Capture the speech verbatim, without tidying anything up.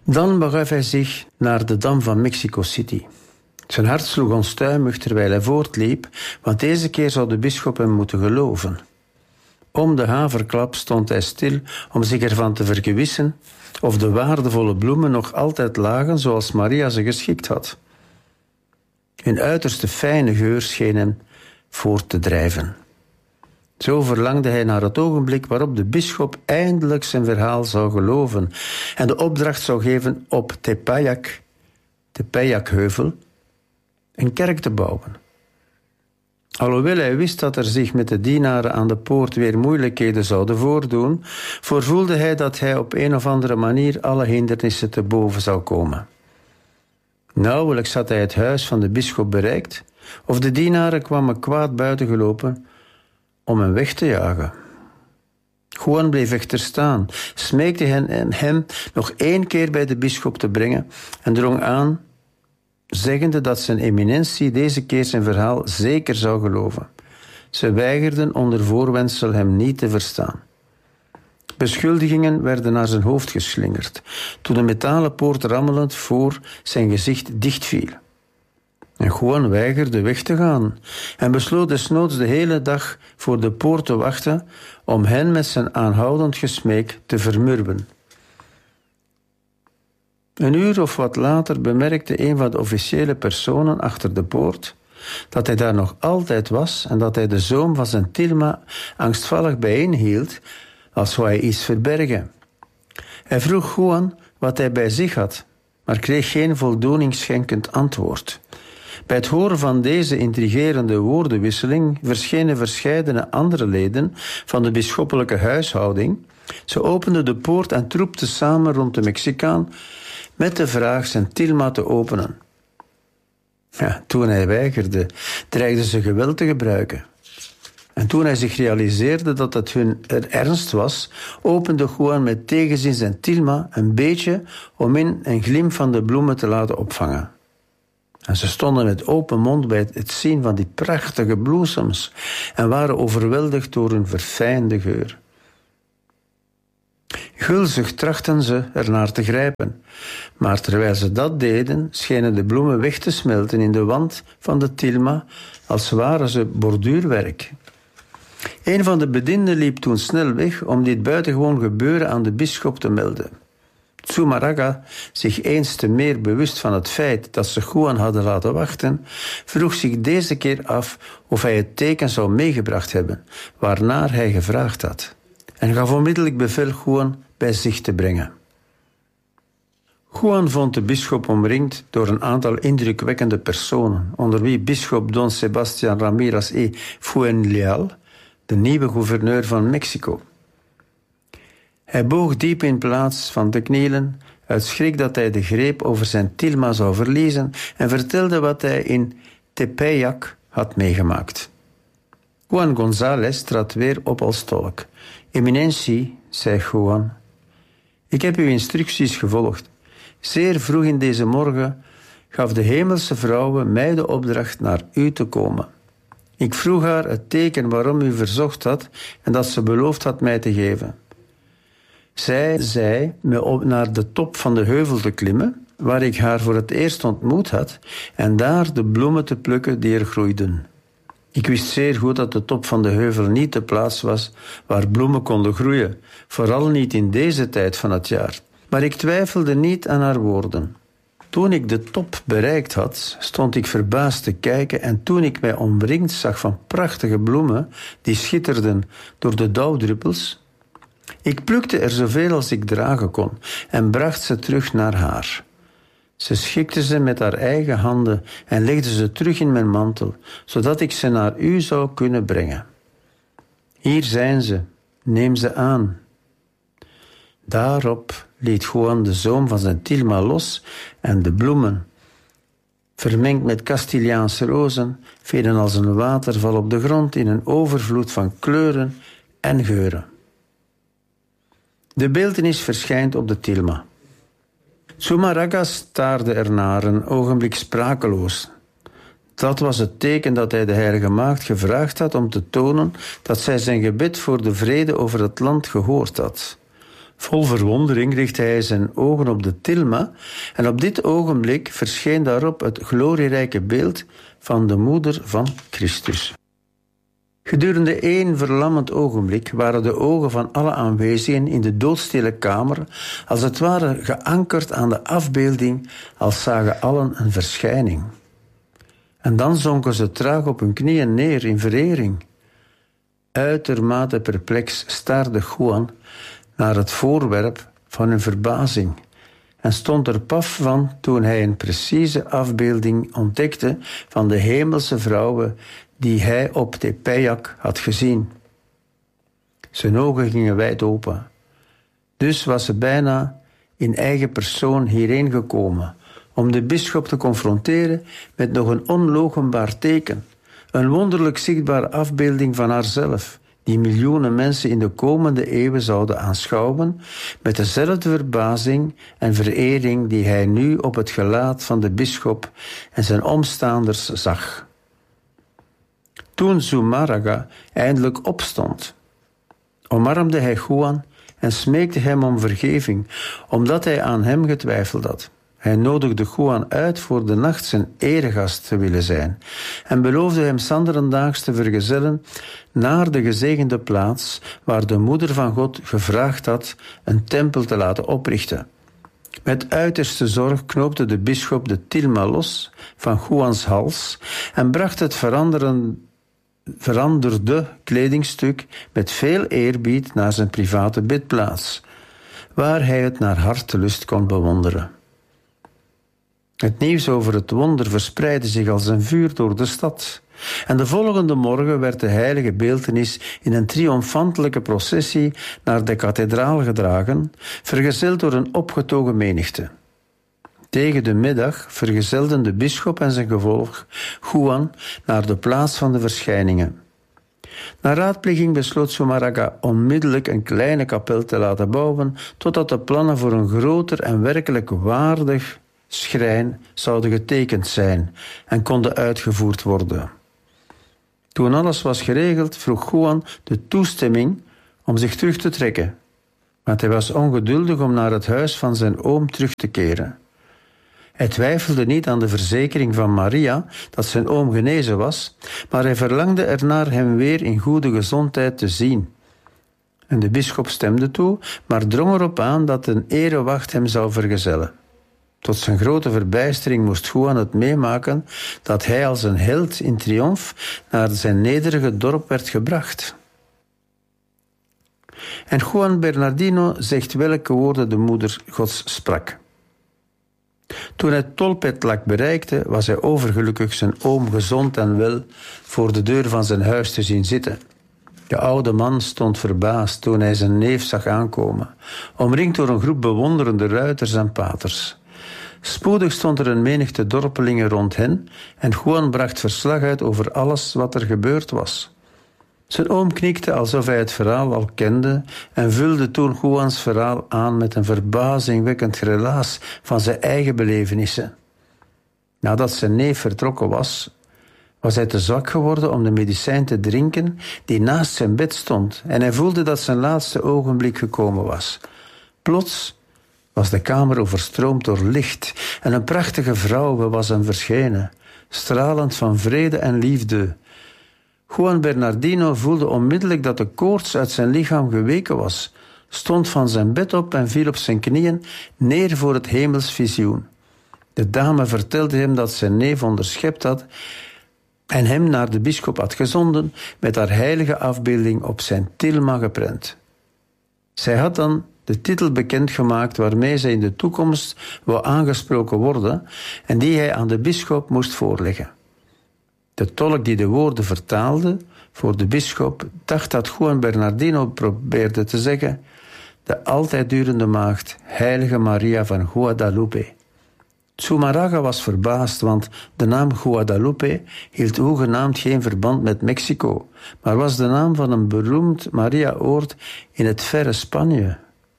Dan begaf hij zich naar de Dam van Mexico City. Zijn hart sloeg onstuimig terwijl hij voortliep, want deze keer zou de bisschop hem moeten geloven. Om de haverklap stond hij stil om zich ervan te vergewissen of de waardevolle bloemen nog altijd lagen zoals Maria ze geschikt had. Een uiterste fijne geur scheen hem voort te drijven. Zo verlangde hij naar het ogenblik waarop de bisschop eindelijk zijn verhaal zou geloven en de opdracht zou geven op Tepeyac, Tepeyac-heuvel, een kerk te bouwen. Alhoewel hij wist dat er zich met de dienaren aan de poort weer moeilijkheden zouden voordoen, voorvoelde hij dat hij op een of andere manier alle hindernissen te boven zou komen. Nauwelijks had hij het huis van de bisschop bereikt, of de dienaren kwamen kwaad buiten gelopen om hem weg te jagen. Juan bleef echter staan, smeekte hen hem nog één keer bij de bisschop te brengen en drong aan, zeggende dat zijn eminentie deze keer zijn verhaal zeker zou geloven. Ze weigerden onder voorwendsel hem niet te verstaan. Beschuldigingen werden naar zijn hoofd geslingerd, toen de metalen poort rammelend voor zijn gezicht dichtviel. En Juan weigerde weg te gaan en besloot desnoods de hele dag voor de poort te wachten om hen met zijn aanhoudend gesmeek te vermurwen. Een uur of wat later bemerkte een van de officiële personen achter de poort dat hij daar nog altijd was en dat hij de zoom van zijn Tilma angstvallig bijeenhield als wou hij iets verbergen. Hij vroeg Juan wat hij bij zich had, maar kreeg geen voldoening schenkend antwoord. Bij het horen van deze intrigerende woordenwisseling verschenen verscheidene andere leden van de bisschoppelijke huishouding. Ze openden de poort en troepten samen rond de Mexicaan met de vraag zijn Tilma te openen. Ja, toen hij weigerde, dreigden ze geweld te gebruiken. En toen hij zich realiseerde dat het hun er ernst was, opende Juan met tegenzin zijn Tilma een beetje om in een glim van de bloemen te laten opvangen. En ze stonden met open mond bij het zien van die prachtige bloesems en waren overweldigd door hun verfijnde geur. Gulzig trachtten ze ernaar te grijpen, maar terwijl ze dat deden, schenen de bloemen weg te smelten in de wand van de Tilma, als waren ze borduurwerk. Een van de bedienden liep toen snel weg om dit buitengewoon gebeuren aan de bisschop te melden. Zumarraga, zich eens te meer bewust van het feit dat ze Juan hadden laten wachten, vroeg zich deze keer af of hij het teken zou meegebracht hebben, waarnaar hij gevraagd had, en gaf onmiddellijk bevel Juan bij zich te brengen. Juan vond de bisschop omringd door een aantal indrukwekkende personen, onder wie bisschop Don Sebastián Ramírez y Fuenleal, de nieuwe gouverneur van Mexico. Hij boog diep in plaats van te knielen, uit schrik dat hij de greep over zijn Tilma zou verliezen, en vertelde wat hij in Tepeyac had meegemaakt. Juan González trad weer op als tolk. Eminentie, zei Juan, ik heb uw instructies gevolgd. Zeer vroeg in deze morgen gaf de hemelse vrouwe mij de opdracht naar u te komen. Ik vroeg haar het teken waarom u verzocht had en dat ze beloofd had mij te geven. Zij zei me op naar de top van de heuvel te klimmen, waar ik haar voor het eerst ontmoet had, en daar de bloemen te plukken die er groeiden. Ik wist zeer goed dat de top van de heuvel niet de plaats was waar bloemen konden groeien, vooral niet in deze tijd van het jaar. Maar ik twijfelde niet aan haar woorden. Toen ik de top bereikt had, stond ik verbaasd te kijken en toen ik mij omringd zag van prachtige bloemen die schitterden door de dauwdruppels, ik plukte er zoveel als ik dragen kon en bracht ze terug naar haar. Ze schikte ze met haar eigen handen en legde ze terug in mijn mantel, zodat ik ze naar u zou kunnen brengen. Hier zijn ze, neem ze aan. Daarop liet Juan de zoom van zijn Tilma los en de bloemen, vermengd met Castiliaanse rozen, vielen als een waterval op de grond in een overvloed van kleuren en geuren. De beeltenis verschijnt op de Tilma. Zumarraga staarde ernaar een ogenblik sprakeloos. Dat was het teken dat hij de heilige maagd gevraagd had om te tonen dat zij zijn gebed voor de vrede over het land gehoord had. Vol verwondering richtte hij zijn ogen op de tilma en op dit ogenblik verscheen daarop het glorierijke beeld van de moeder van Christus. Gedurende één verlammend ogenblik waren de ogen van alle aanwezigen in de doodstille kamer als het ware geankerd aan de afbeelding, als zagen allen een verschijning. En dan zonken ze traag op hun knieën neer in verering. Uitermate perplex staarde Juan naar het voorwerp van hun verbazing en stond er paf van toen hij een precieze afbeelding ontdekte van de hemelse vrouwen die hij op Tepeyac had gezien. Zijn ogen gingen wijd open. Dus was ze bijna in eigen persoon hierheen gekomen om de bisschop te confronteren met nog een onloochenbaar teken, een wonderlijk zichtbare afbeelding van haarzelf, die miljoenen mensen in de komende eeuwen zouden aanschouwen met dezelfde verbazing en verering die hij nu op het gelaat van de bisschop en zijn omstaanders zag. Toen Zumárraga eindelijk opstond, omarmde hij Juan en smeekte hem om vergeving, omdat hij aan hem getwijfeld had. Hij nodigde Juan uit voor de nacht zijn eregast te willen zijn en beloofde hem 's anderendaags te vergezellen naar de gezegende plaats waar de moeder van God gevraagd had een tempel te laten oprichten. Met uiterste zorg knoopte de bisschop de tilma los van Juans hals en bracht het veranderen, veranderde kledingstuk met veel eerbied naar zijn private bidplaats, waar hij het naar hartelust kon bewonderen. Het nieuws over het wonder verspreidde zich als een vuur door de stad. En de volgende morgen werd de heilige beeltenis in een triomfantelijke processie naar de kathedraal gedragen, vergezeld door een opgetogen menigte. Tegen de middag vergezelden de bisschop en zijn gevolg Juan naar de plaats van de verschijningen. Na raadpleging besloot Zumárraga onmiddellijk een kleine kapel te laten bouwen, totdat de plannen voor een groter en werkelijk waardig schrijn zouden getekend zijn en konden uitgevoerd worden. Toen alles was geregeld, vroeg Juan de toestemming om zich terug te trekken, want hij was ongeduldig om naar het huis van zijn oom terug te keren. Hij twijfelde niet aan de verzekering van Maria dat zijn oom genezen was, maar hij verlangde ernaar hem weer in goede gezondheid te zien. En de bisschop stemde toe, maar drong erop aan dat een erewacht hem zou vergezellen. Tot zijn grote verbijstering moest Juan het meemaken dat hij als een held in triomf naar zijn nederige dorp werd gebracht. En Juan Bernardino zegt welke woorden de moeder Gods sprak. Toen hij Tolpetlac bereikte, was hij overgelukkig zijn oom gezond en wel voor de deur van zijn huis te zien zitten. De oude man stond verbaasd toen hij zijn neef zag aankomen, omringd door een groep bewonderende ruiters en paters. Spoedig stond er een menigte dorpelingen rond hen en Juan bracht verslag uit over alles wat er gebeurd was. Zijn oom knikte alsof hij het verhaal al kende en vulde toen Juans verhaal aan met een verbazingwekkend relaas van zijn eigen belevenissen. Nadat zijn neef vertrokken was, was hij te zwak geworden om de medicijn te drinken die naast zijn bed stond en hij voelde dat zijn laatste ogenblik gekomen was. Plots was de kamer overstroomd door licht en een prachtige vrouw was hem verschenen, stralend van vrede en liefde. Juan Bernardino voelde onmiddellijk dat de koorts uit zijn lichaam geweken was, stond van zijn bed op en viel op zijn knieën neer voor het hemels visioen. De dame vertelde hem dat zijn neef onderschept had en hem naar de bisschop had gezonden met haar heilige afbeelding op zijn tilma geprent. Zij had dan de titel bekendgemaakt waarmee zij in de toekomst wou aangesproken worden en die hij aan de bisschop moest voorleggen. De tolk die de woorden vertaalde voor de bisschop dacht dat Juan Bernardino probeerde te zeggen: de altijd durende maagd, heilige Maria van Guadalupe. Zumárraga was verbaasd, want de naam Guadalupe hield hoegenaamd geen verband met Mexico, maar was de naam van een beroemd Maria-oord in het verre Spanje.